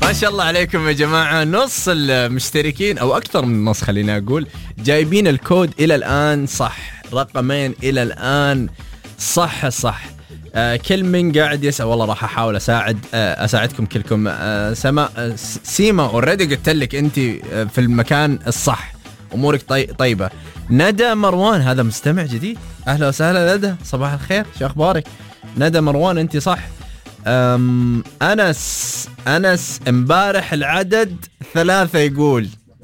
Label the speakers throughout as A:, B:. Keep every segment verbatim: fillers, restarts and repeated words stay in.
A: ما شاء الله عليكم يا جماعة. نص المشتركين أو أكثر من نص خلينا أقول جايبين الكود إلى الآن صح، رقمين إلى الآن صح صح. آه كل من قاعد يسأل والله راح أحاول أساعد آه أساعدكم كلكم. آه سما آه سيما أوريدي قلت لك أنت آه في المكان الصح، أمورك طي طيبة. ندى مروان هذا مستمع جديد، أهلا وسهلا ندى، صباح الخير، شو أخبارك؟ ندى مروان أنت صح. أم أنس أنس امبارح العدد ثلاثة يقول.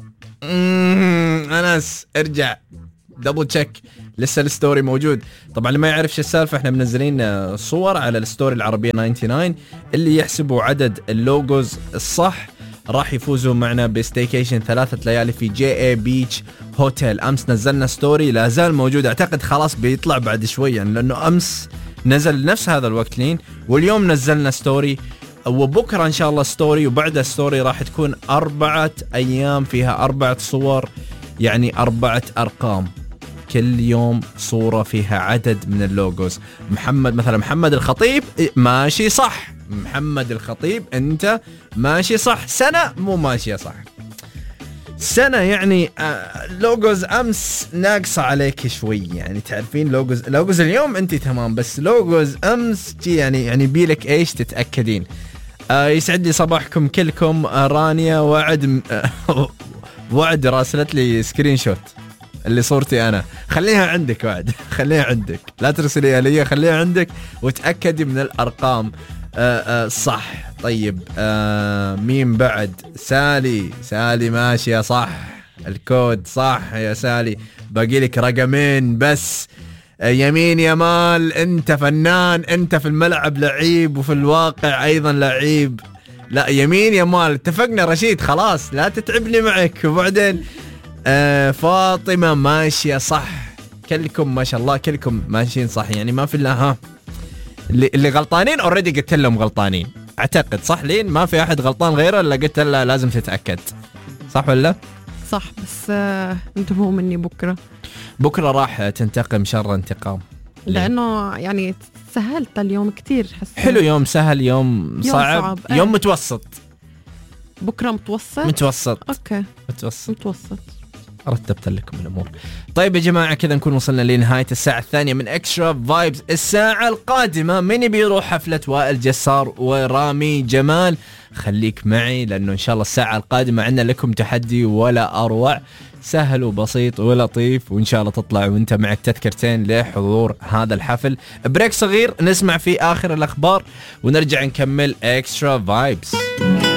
A: أنس ارجع دبل تشيك، لسه الستوري موجود. طبعا اللي ما يعرف شو السالفة، احنا منزلين صور على الستوري العربية تسعة وتسعين، اللي يحسبوا عدد اللوجوز الصح راح يفوزوا معنا بستيكيشن ثلاثة ليالي في جي اي بيتش هوتيل. أمس نزلنا ستوري لا زال موجود، أعتقد خلاص بيطلع بعد شوي يعني، لأنه أمس نزل نفس هذا الوقت لين، واليوم نزلنا ستوري، وبكرة إن شاء الله ستوري، وبعد ستوري راح تكون أربعة أيام فيها أربعة صور، يعني أربعة أرقام، كل يوم صورة فيها عدد من اللوجوز. محمد مثلا محمد الخطيب ماشي صح، محمد الخطيب أنت ماشي صح. سنة مو ماشية صح، سنة يعني آه لوجوز أمس ناقصة عليك شوي، يعني تعرفين لوجوز لوجوز اليوم أنت تمام، بس لوجوز أمس يعني يعني بيلك إيش تتأكدين. آه يسعد لي صباحكم كلكم. آه رانيا وعد آه وعد راسلت لي سكرين شوت اللي صورتي أنا، خليها عندك وعد، خليها عندك، لا ترسليها لي، خليها عندك وتأكدي من الأرقام. آه آه صح. طيب آه مين بعد؟ سالي سالي ماشية صح، الكود صح يا سالي، باقي لك رقمين بس. آه يمين يمال انت فنان، انت في الملعب لعيب وفي الواقع ايضا لعيب. لا يمين يمال اتفقنا رشيد، خلاص لا تتعبني معك. وبعدين آه فاطمة ماشية صح، كلكم ما شاء الله كلكم ماشيين صح، يعني ما في الا ها اللي, اللي غلطانين اوريدي قلت لهم غلطانين، اعتقد صح لين ما في احد غلطان غيره الا قلت له لازم تتاكد، صح ولا؟
B: صح. بس آه انتبهوا مني بكره،
A: بكره راح تنتقم شر انتقام،
B: لانه يعني سهلت اليوم كتير. حس
A: حلو، يوم سهل، يوم, يوم صعب, صعب. يوم اه. متوسط.
B: بكره متوسط
A: متوسط
B: اوكي
A: متوسط
B: متوسط
A: رتبت لكم الأمور. طيب يا جماعة كذا نكون وصلنا لنهاية الساعة الثانية من إكسترا فايبز. الساعة القادمة من بيروح حفلة وائل جسار ورامي جمال، خليك معي لأنه إن شاء الله الساعة القادمة عندنا لكم تحدي ولا أروع، سهل وبسيط ولطيف، وإن شاء الله تطلع وإنت معك تذكرتين لحضور هذا الحفل. بريك صغير نسمع فيه آخر الأخبار ونرجع نكمل إكسترا فايبز.